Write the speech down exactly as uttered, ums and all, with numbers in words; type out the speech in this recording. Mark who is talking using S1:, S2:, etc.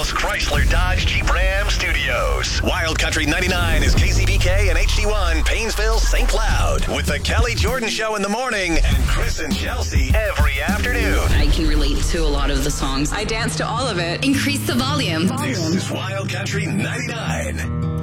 S1: Charles Chrysler Dodge Jeep Ram Studios. Wild Country ninety-nine is K C B K and H D one, Painesville, Saint Cloud. With the Kelly Jordan Show in the morning and Chris and Chelsea every afternoon.
S2: I can relate to a lot of the songs.
S3: I dance to all of it.
S2: Increase the volume.
S1: This is Wild Country ninety-nine.